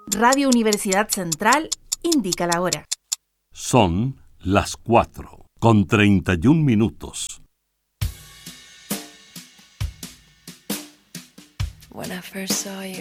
Radio Universidad Central indica la hora. Son las 4:31. When I first saw you,